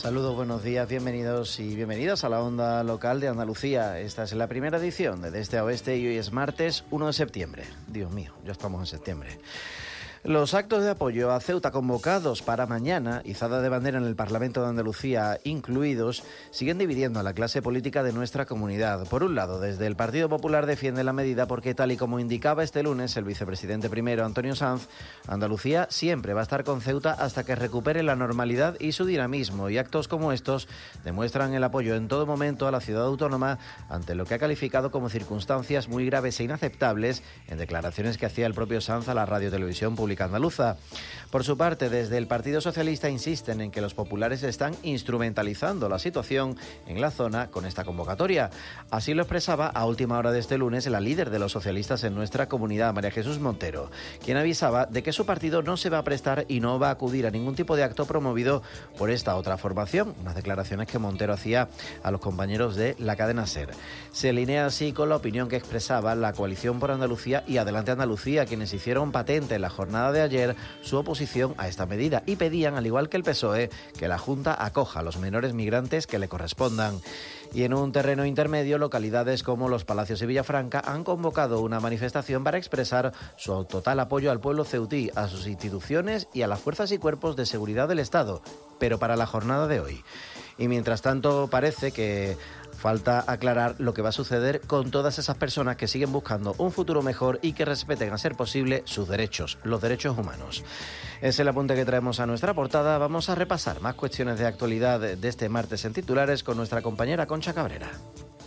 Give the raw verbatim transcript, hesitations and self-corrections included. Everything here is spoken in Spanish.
Saludos, buenos días, bienvenidos y bienvenidas a la Onda Local de Andalucía. Esta es la primera edición de De Este a Oeste y hoy es martes uno de septiembre. Dios mío, ya estamos en septiembre. Los actos de apoyo a Ceuta convocados para mañana, izada de bandera en el Parlamento de Andalucía incluidos, siguen dividiendo a la clase política de nuestra comunidad. Por un lado, desde el Partido Popular defiende la medida porque, tal y como indicaba este lunes el vicepresidente primero, Antonio Sanz, Andalucía siempre va a estar con Ceuta hasta que recupere la normalidad y su dinamismo, y actos como estos demuestran el apoyo en todo momento a la ciudad autónoma ante lo que ha calificado como circunstancias muy graves e inaceptables en declaraciones que hacía el propio Sanz a la Radio Televisión Pública Andaluza. Por su parte, desde el Partido Socialista insisten en que los populares están instrumentalizando la situación en la zona con esta convocatoria. Así lo expresaba a última hora de este lunes la líder de los socialistas en nuestra comunidad, María Jesús Montero, quien avisaba de que su partido no se va a prestar y no va a acudir a ningún tipo de acto promovido por esta otra formación, unas declaraciones que Montero hacía a los compañeros de la cadena SER. Se alinea así con la opinión que expresaba la Coalición por Andalucía y Adelante Andalucía, quienes hicieron patente en la jornada de ayer su oposición a esta medida y pedían, al igual que el P S O E, que la Junta acoja a los menores migrantes que le correspondan. Y en un terreno intermedio, localidades como Los Palacios y Villafranca han convocado una manifestación para expresar su total apoyo al pueblo ceutí, a sus instituciones y a las fuerzas y cuerpos de seguridad del Estado, pero para la jornada de hoy. Y mientras tanto, parece que falta aclarar lo que va a suceder con todas esas personas que siguen buscando un futuro mejor y que respeten, a ser posible, sus derechos, los derechos humanos. Es el apunte que traemos a nuestra portada. Vamos a repasar más cuestiones de actualidad de este martes en titulares con nuestra compañera Concha Cabrera.